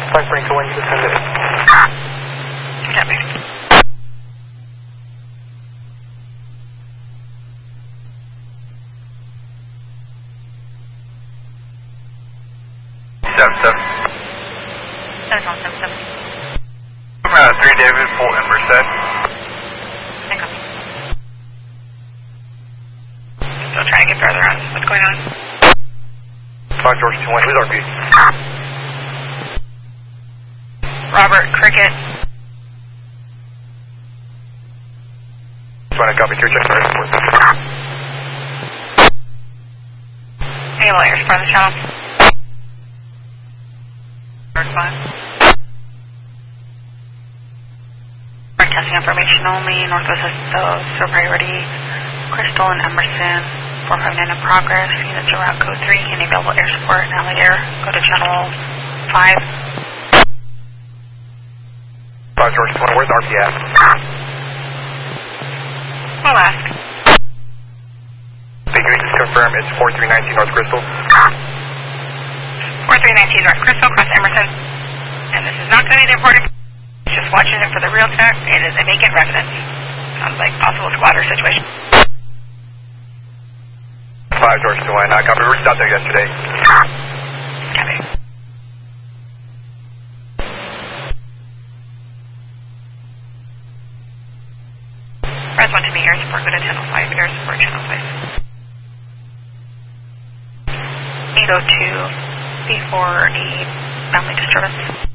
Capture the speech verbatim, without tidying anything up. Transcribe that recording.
five point two one, you just send it. Copy. Seven seven. Seven one seven seven. Uh, three David, full in Merced. I copy. Still trying to get further on what's going on. five George two one, who's R P? Robert, Cricket. Trying to copy three, check for airport. Able to respond to the channel. Respond. We're testing information only. Northwest is still still priority. Crystal and Emerson. four five nine in progress. Units are route code three. Any available air support. Alley Air. Go to channel five. five George two one, where's R P at? We'll ask. Thank you, just confirm it's four three one nine North Crystal. four three one nine North Crystal, cross Emerson. And this is not going to be the reporter. It's just watching it for the real tech. It is a vacant residence. Sounds like possible squatter situation. five George two one, I copy. We reached out there yesterday. Copy. Press one to be air support. Go to channel five. Air support channel five. eight oh two before a family disturbance.